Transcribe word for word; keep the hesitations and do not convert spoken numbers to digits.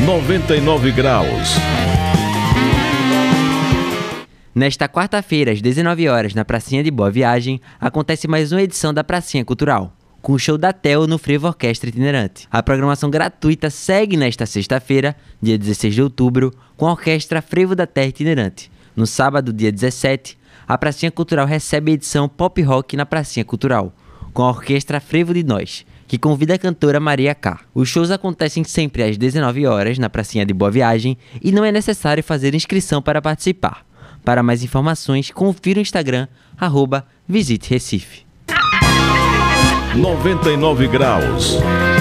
noventa e nove graus. Nesta quarta-feira, às dezenove horas, na Pracinha de Boa Viagem, acontece mais uma edição da Pracinha Cultural, com o show da Theo no Frevo Orquestra Itinerante. A programação gratuita segue nesta sexta-feira, dia dezesseis de outubro, com a Orquestra Frevo da Terra Itinerante. No sábado, dia dezessete, a Pracinha Cultural recebe a edição Pop Rock na Pracinha Cultural, com a Orquestra Frevo de Nós, que convida a cantora Maria K. Os shows acontecem sempre às dezenove horas, na Pracinha de Boa Viagem, e não é necessário fazer inscrição para participar. Para mais informações, confira o Instagram, arroba Visite Recife. noventa e nove graus.